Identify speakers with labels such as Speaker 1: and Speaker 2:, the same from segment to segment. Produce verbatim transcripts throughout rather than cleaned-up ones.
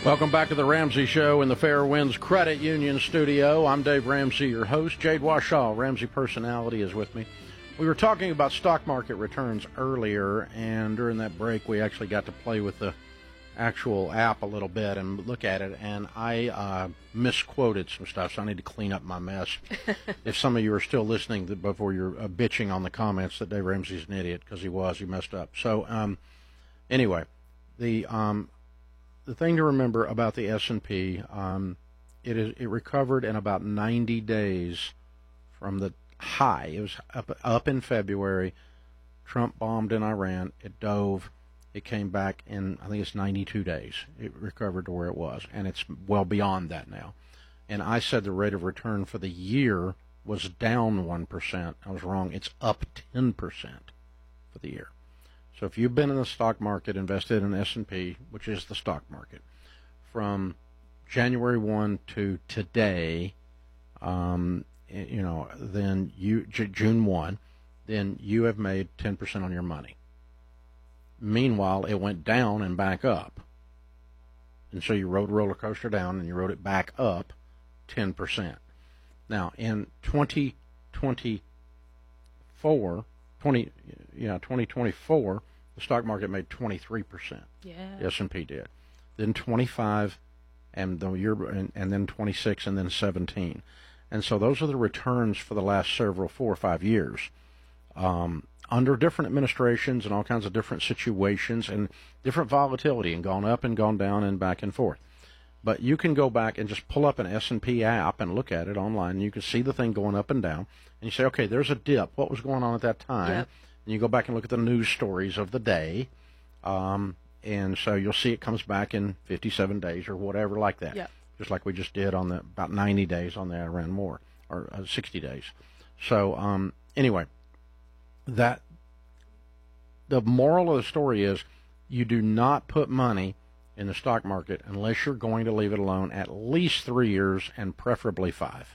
Speaker 1: Welcome back to the Ramsey Show in the Fair Winds Credit Union studio. I'm Dave Ramsey, your host. Jade Washaw, Ramsey Personality, is with me. We were talking about stock market returns earlier, and during that break, we actually got to play with the actual app a little bit and look at it, and I uh, misquoted some stuff, so I need to clean up my mess. If some of you are still listening before you're uh, bitching on the comments that Dave Ramsey's an idiot, because he was, he messed up. So, um, anyway, the... Um, The thing to remember about the S and P, um, it is it recovered in about ninety days from the high. It was up, up in February. Trump bombed in Iran. It dove. It came back in, I think it's ninety-two days. It recovered to where it was, and it's well beyond that now. And I said the rate of return for the year was down one percent. I was wrong. It's up ten percent for the year. So if you've been in the stock market, invested in S and P, which is the stock market, from January first to today, um, you know, then you J- June first, then you have made ten percent on your money. Meanwhile, it went down and back up. And so you rode a roller coaster down and you rode it back up ten percent. Now, in twenty twenty-four, twenty, yeah, twenty twenty-four, the stock market made twenty-three percent.
Speaker 2: Yeah.
Speaker 1: The S and P did. Then twenty-five, and the year, and, and then twenty-six, and then seventeen. And so those are the returns for the last several, four or five years, um, under different administrations and all kinds of different situations and different volatility, and gone up and gone down and back and forth. But you can go back and just pull up an S and P app and look at it online, and you can see the thing going up and down. And you say, okay, there's a dip. What was going on at that time?
Speaker 2: Yep.
Speaker 1: And you go back and look at the news stories of the day. Um, and so you'll see it comes back in fifty-seven days or whatever like that.
Speaker 2: Yep.
Speaker 1: Just like we just did on the about ninety days on the Iran war, or uh, sixty days. So um, anyway, that the moral of the story is you do not put money in the stock market unless you're going to leave it alone at least three years and preferably five.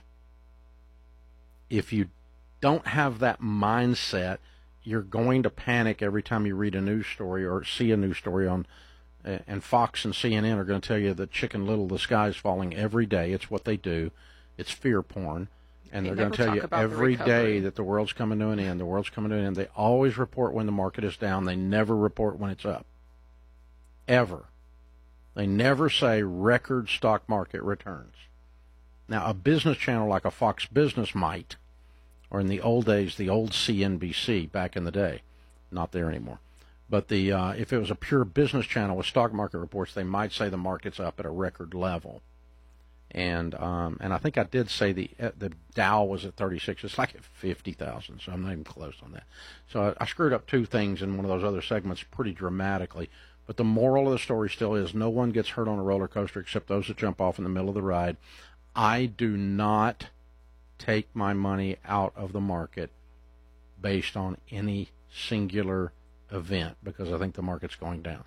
Speaker 1: If you don't have that mindset, you're going to panic every time you read a news story or see a news story on, uh, and Fox and C N N are going to tell you that Chicken Little, the sky's falling every day. It's what they do. It's fear porn. And
Speaker 2: They
Speaker 1: they're going to tell you every day that the world's coming to an end. The world's coming to an end. They always report when the market is down. They never report when it's up. Ever. They never say record stock market returns. Now, a business channel like a Fox Business might, or in the old days, the old C N B C back in the day, not there anymore. But the uh, if it was a pure business channel with stock market reports, they might say the market's up at a record level. And um, and I think I did say the uh, the Dow was at thirty-six. It's like at fifty thousand, so I'm not even close on that. So I, I screwed up two things in one of those other segments pretty dramatically. But the moral of the story still is no one gets hurt on a roller coaster except those that jump off in the middle of the ride. I do not take my money out of the market based on any singular event because I think the market's going down.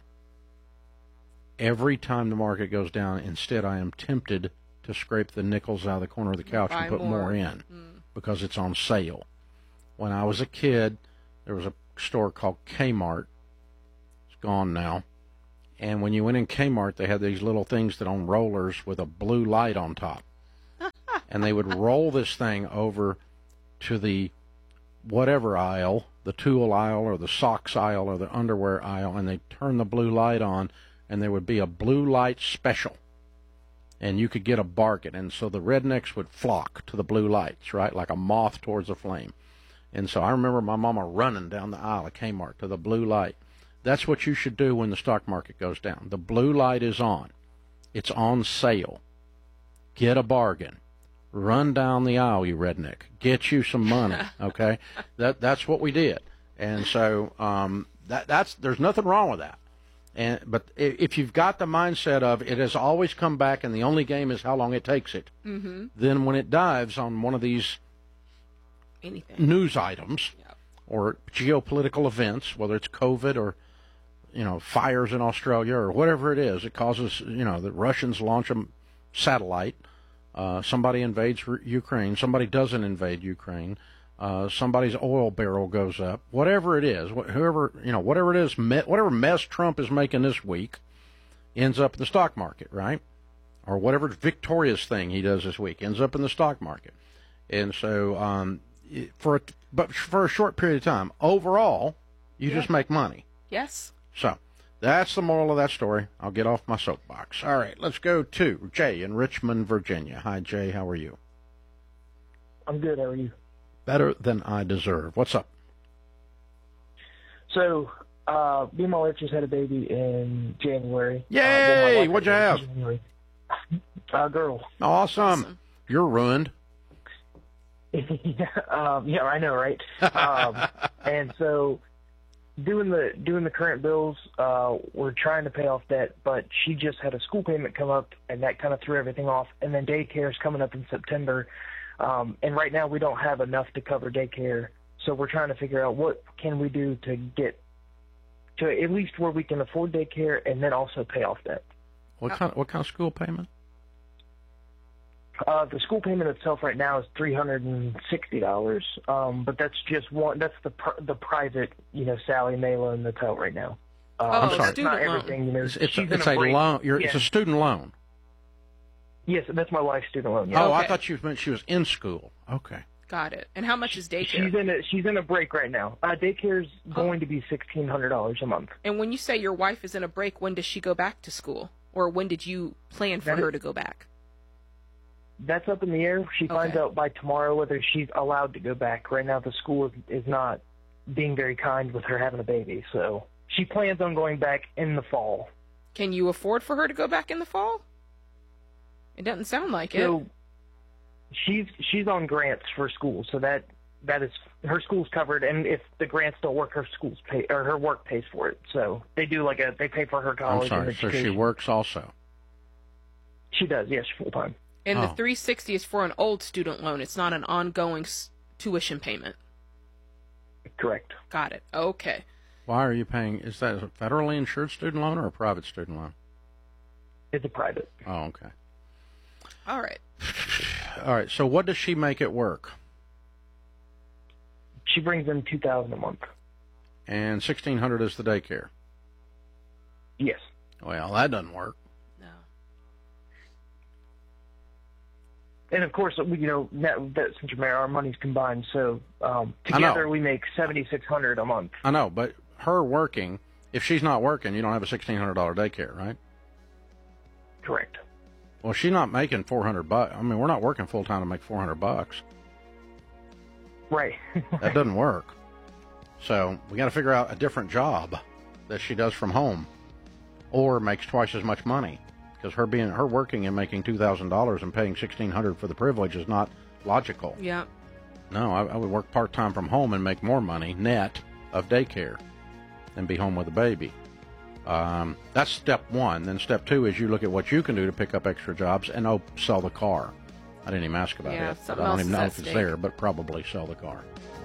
Speaker 1: Every time the market goes down, instead I am tempted to scrape the nickels out of the corner of the couch
Speaker 2: Buy
Speaker 1: and put more,
Speaker 2: more
Speaker 1: in
Speaker 2: mm.
Speaker 1: because it's on sale. When I was a kid, there was a store called Kmart. It's gone now. And when you went in Kmart, they had these little things that on rollers with a blue light on top. And they would roll this thing over to the whatever aisle, the tool aisle or the socks aisle or the underwear aisle, and they'd turn the blue light on, and there would be a blue light special. And you could get a bargain. And so the rednecks would flock to the blue lights, right, like a moth towards a flame. And so I remember my mama running down the aisle of Kmart to the blue light. That's what you should do when the stock market goes down. The blue light is on. It's on sale. Get a bargain. Run down the aisle, you redneck. Get you some money, okay? that That's what we did. And so um, that that's there's nothing wrong with that. And But if you've got the mindset of it has always come back and the only game is how long it takes it,
Speaker 2: mm-hmm.
Speaker 1: then when it dives on one of these
Speaker 2: Anything.
Speaker 1: news items
Speaker 2: yep.
Speaker 1: or geopolitical events, whether it's COVID or you know, fires in Australia or whatever it is, it causes, you know, the Russians launch a satellite, uh, somebody invades Ukraine, somebody doesn't invade Ukraine, uh, somebody's oil barrel goes up, whatever it is, wh- whoever, you know, whatever it is, me- whatever mess Trump is making this week, ends up in the stock market, right? Or whatever victorious thing he does this week ends up in the stock market. And so, um, for a, but for a short period of time, overall, you yeah. just make money.
Speaker 2: Yes.
Speaker 1: So that's the moral of that story. I'll get off my soapbox. All right, let's go to Jay in Richmond, Virginia. Hi, Jay. How are you?
Speaker 3: I'm good. How are you?
Speaker 1: Better than I deserve. What's up?
Speaker 3: So, uh, me and my wife just had a baby in January.
Speaker 1: Yay!
Speaker 3: Uh, well,
Speaker 1: What'd you have?
Speaker 3: A girl.
Speaker 1: Awesome.
Speaker 2: awesome.
Speaker 1: You're ruined.
Speaker 3: yeah, um, yeah, I know, right? um, and so, doing the doing the current bills, uh, we're trying to pay off debt, but she just had a school payment come up, and that kind of threw everything off. And then daycare is coming up in September, um, and right now we don't have enough to cover daycare. So we're trying to figure out what can we do to get to at least where we can afford daycare and then also pay off debt.
Speaker 1: What kind of, what kind of school payment?
Speaker 3: Uh, the school payment itself right now is three hundred and sixty dollars, um, but that's just one. That's the pr- the private, you know, Sally Mae loan that's out right now. Um,
Speaker 2: oh,
Speaker 1: I'm sorry.
Speaker 3: That's not everything, you know.
Speaker 1: It's, it's,
Speaker 3: she's
Speaker 1: a, it's
Speaker 3: a,
Speaker 1: a loan. You're,
Speaker 3: yeah.
Speaker 1: It's a student loan.
Speaker 3: Yes, that's my wife's student loan. Yeah.
Speaker 1: Oh,
Speaker 2: Okay.
Speaker 1: I thought you meant she was in school. Okay.
Speaker 2: Got it. And how much is daycare?
Speaker 3: She's in a she's in a break right now. Uh, daycare's going to be sixteen hundred dollars a month.
Speaker 2: And when you say your wife is in a break, when does she go back to school, or when did you plan for
Speaker 3: That
Speaker 2: her
Speaker 3: is-
Speaker 2: to go back?
Speaker 3: That's up in the air. She finds
Speaker 2: Okay.
Speaker 3: out by tomorrow whether she's allowed to go back. Right now, the school is, is not being very kind with her having a baby, so she plans on going back in the fall.
Speaker 2: Can you afford for her to go back in the fall? It doesn't sound like
Speaker 3: So
Speaker 2: it.
Speaker 3: she's she's on grants for school, so that that is her school's covered. And if the grants don't work, her school's pay or her work pays for it. So they do like a they pay for her
Speaker 1: I'm
Speaker 3: college and
Speaker 1: sorry. So
Speaker 3: education.
Speaker 1: she works also.
Speaker 3: She does, yes, full time.
Speaker 2: And the
Speaker 1: Oh.
Speaker 2: three sixty is for an old student loan. It's not an ongoing s- tuition payment.
Speaker 3: Correct.
Speaker 2: Got it. Okay.
Speaker 1: Why are you paying? Is that a federally insured student loan or a private student loan?
Speaker 3: It's a private.
Speaker 1: Oh, okay.
Speaker 2: All right.
Speaker 1: All right. So what does she make at work?
Speaker 3: She brings in two thousand a month.
Speaker 1: And sixteen hundred is the daycare.
Speaker 3: Yes.
Speaker 1: Well, that doesn't work.
Speaker 2: No.
Speaker 3: And of course, we, you know, that, that since you're married, our money's combined, so um,
Speaker 1: I know.
Speaker 3: together we make seventy six hundred a month.
Speaker 1: I know, but her working, if she's not working, you don't have a sixteen hundred dollar daycare, right?
Speaker 3: Correct.
Speaker 1: Well, she's not making four hundred bucks. I mean, we're not working full time to make four hundred bucks.
Speaker 3: Right.
Speaker 1: That doesn't work. So we got to figure out a different job that she does from home, or makes twice as much money. Because her being her working and making two thousand dollars and paying sixteen hundred for the privilege is not logical.
Speaker 2: Yeah.
Speaker 1: No, I, I would work part time from home and make more money net of daycare, and be home with a baby. Um, that's step one. Then step two is you look at what you can do to pick up extra jobs and oh, sell the car. I didn't even ask about
Speaker 2: Yeah,
Speaker 1: it. I
Speaker 2: something
Speaker 1: don't
Speaker 2: else
Speaker 1: even
Speaker 2: is
Speaker 1: know
Speaker 2: at
Speaker 1: if it's
Speaker 2: stake.
Speaker 1: there, but probably sell the car.